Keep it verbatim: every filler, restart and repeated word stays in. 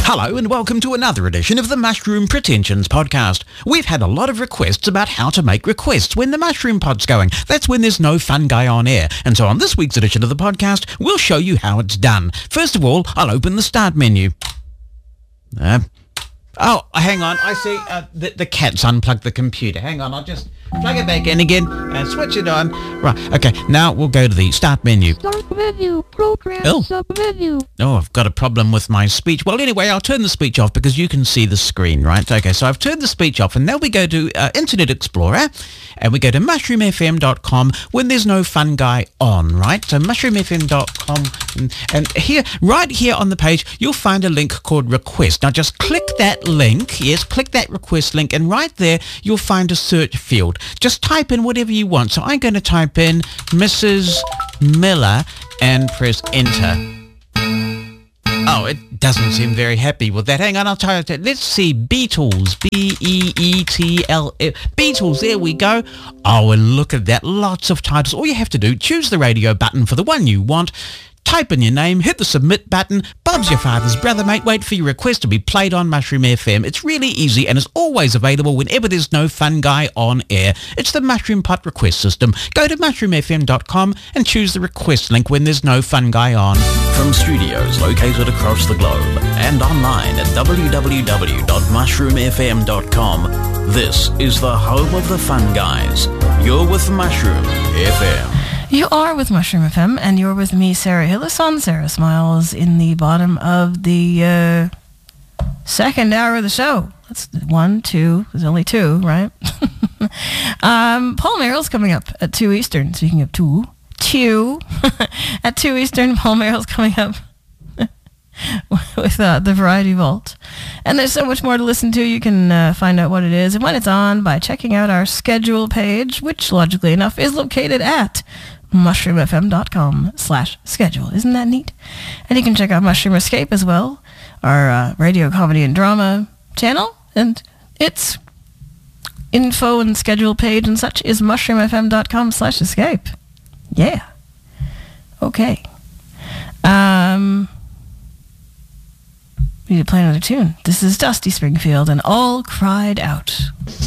Hello and welcome to another edition of the Mushroom Pretensions podcast. We've had a lot of requests about how to make requests when the Mushroom Pod's going. That's when there's no fun guy on air. And so on this week's edition of the podcast, we'll show you how it's done. First of all, I'll open the start menu. Uh, oh, hang on. I see uh, the, the cat's unplugged the computer. Hang on, I'll just plug it back in again and switch it on. Right, okay, now we'll go to the start menu. Start menu, program Oh. sub-menu. Oh, I've got a problem with my speech. Well, anyway, I'll turn the speech off because you can see the screen, right? Okay, so I've turned the speech off, and now we go to uh, Internet Explorer, and we go to mushroom f m dot com when there's no fun guy on, right? So mushroom f m dot com, and, and here, right here on the page, you'll find a link called Request. Now, just click that link, yes, click that Request link, and right there, you'll find a search field. Just type in whatever you want. So I'm going to type in Missus Miller and press enter. Oh, it doesn't seem very happy with that. Hang on, I'll try it. Let's see, Beatles, B E E T L F, Beatles, there we go. Oh, and look at that, lots of titles. All you have to do, choose the radio button for the one you want, type in your name, hit the submit button. Bob's your father's brother, mate. Wait for your request to be played on Mushroom F M. It's really easy and it's always available whenever there's no fun guy on air. It's the Mushroom Pot request system. Go to mushroom f m dot com and choose the request link when there's no fun guy on. From studios located across the globe and online at w w w dot mushroom f m dot com, this is the home of the fun guys. You're with Mushroom F M. You are with Mushroom F M, and you're with me, Sarah Hillis, on Sarah Smiles, in the bottom of the uh, second hour of the show. That's one, two, there's only two, right? um, Paul Merrill's coming up at two Eastern, speaking of two. Two. At two Eastern, Paul Merrill's coming up with uh, the Variety Vault. And there's so much more to listen to. You can uh, find out what it is and when it's on by checking out our schedule page, which, logically enough, is located at mushroom f m dot com slash schedule. Isn't that neat? And you can check out Mushroom Escape as well, our uh, radio comedy and drama channel, and its info and schedule page and such is mushroom f m dot com slash escape. Yeah. Okay. Um, we need to play another tune. This is Dusty Springfield and All Cried Out.